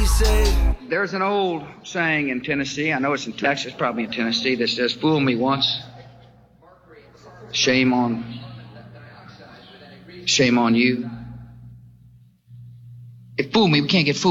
say. There's an old saying in Tennessee, I know it's in Texas, probably in Tennessee, that says, fool me once, shame on you. If fool me, we can't get fooled.